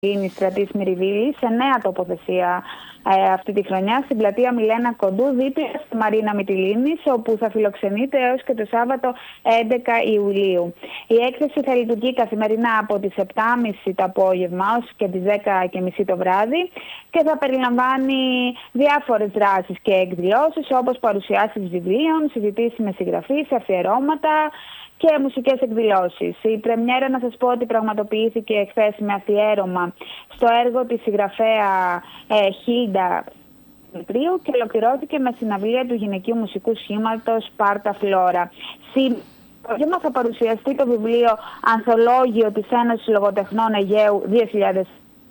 Στρατής Μυριβίλης σε νέα τοποθεσία αυτή τη χρονιά στην πλατεία Μιλένα Κοντού, δίπλα στη Μαρίνα Μυτιλήνης, όπου θα φιλοξενείται έως και το Σάββατο 11 Ιουλίου. Η έκθεση θα λειτουργεί καθημερινά από τις 7.30 το απόγευμα ως και τις 10.30 το βράδυ και θα περιλαμβάνει διάφορες δράσεις και εκδηλώσεις, όπως παρουσιάσεις βιβλίων, συζητήσεις με συγγραφείς, αφιερώματα και μουσικές εκδηλώσεις. Η πρεμιέρα, να σας πω ότι πραγματοποιήθηκε χθες με αφιέρωμα στο έργο της συγγραφέα Χίλντα Δημητρίου και ολοκληρώθηκε με συναυλία του γυναικείου μουσικού σχήματος Πάρτα Φλόρα. Σήμερα θα παρουσιαστεί το βιβλίο Ανθολόγιο της Ένωσης Λογοτεχνών Αιγαίου 2006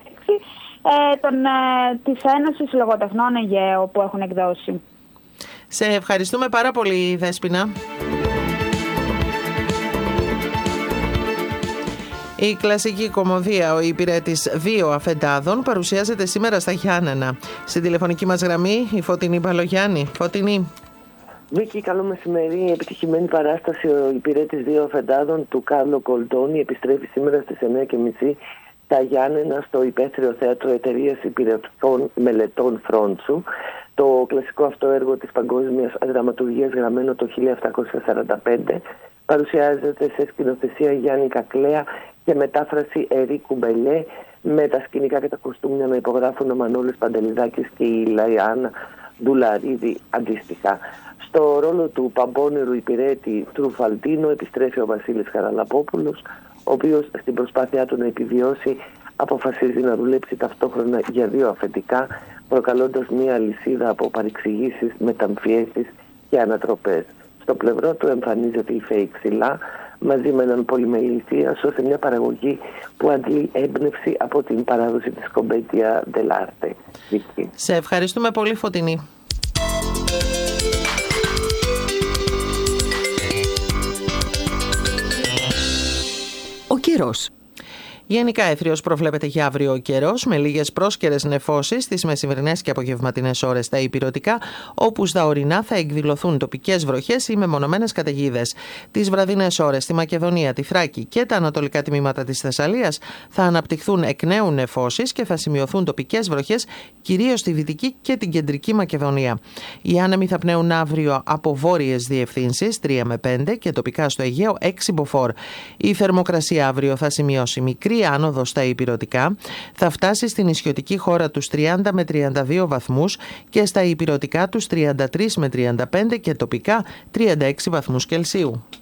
της Ένωσης Λογοτεχνών Αιγαίου που έχουν εκδώσει. Σε ευχαριστούμε πάρα πολύ, Δέσποινα. Η κλασική κωμωδία «Ο υπηρέτης 2 αφεντάδων» παρουσιάζεται σήμερα στα Γιάννενα. Στην τηλεφωνική μας γραμμή η Φωτεινή Μπαλογιάννη. Φωτεινή. Βίκη, καλό μεσημέρι. Η επιτυχημένη παράσταση «Ο υπηρέτης 2 αφεντάδων» του Κάρλο Κολτόνι επιστρέφει σήμερα στις 9.30 στα Γιάννενα στο Υπαίθριο Θέατρο Εταιρείας Υπηρετικών Μελετών Φρόντσου. Το κλασικό αυτό έργο της παγκόσμιας δραματουργίας, γραμμένο το 1745, παρουσιάζεται σε σκηνοθεσία Γιάννη Κακλέα και μετάφραση Ερίκου Μπελιέ, με τα σκηνικά και τα κοστούμια να υπογράφουν ο Μανώλης Παντελιδάκης και η Λαϊάννα Ντουλαρίδη αντίστοιχα. Στο ρόλο του παμπώνηρου υπηρέτη Τρουφαλτίνο επιστρέφει ο Βασίλης Χαραλαπόπουλος, ο οποίος στην προσπάθειά του να επιβιώσει αποφασίζει να δουλέψει ταυτόχρονα για δύο αφεντικά, προκαλώντας μια αλυσίδα από παρεξηγήσεις, μεταμφιέσεις και ανατροπές. Στο πλευρό του εμφανίζεται η Φέη Ξυλά μαζί με έναν πολυμελή θείασο σε μια παραγωγή που αντλεί έμπνευση από την παράδοση της Κομπέτια Ντελάρτε. Σε ευχαριστούμε πολύ, Φωτεινή. Ο καιρός. Γενικά αιθριος προβλέπεται για αύριο ο καιρός, με λίγες πρόσκαιρες νεφώσεις στις μεσημερινές και απογευματινές ώρες στα ηπειρωτικά, όπου στα ορεινά θα εκδηλωθούν τοπικές βροχές ή μεμονωμένες καταιγίδες. Τις βραδινές ώρες στη Μακεδονία, τη Θράκη και τα ανατολικά τμήματα της Θεσσαλίας θα αναπτυχθούν εκ νέου νεφώσεις και θα σημειωθούν τοπικές βροχές κυρίως στη Δυτική και την Κεντρική Μακεδονία. Οι άνεμοι θα πνέουν αύριο από βόρειες διευθύνσεις 3 με 5 και τοπικά στο Αιγαίο 6 μποφόρ. Η θερμοκρασία αύριο θα σημειώσει μικρή άνοδο στα ηπειρωτικά, θα φτάσει στην νησιωτική χώρα τους 30 με 32 βαθμούς και στα ηπειρωτικά τους 33 με 35 και τοπικά 36 βαθμούς Κελσίου.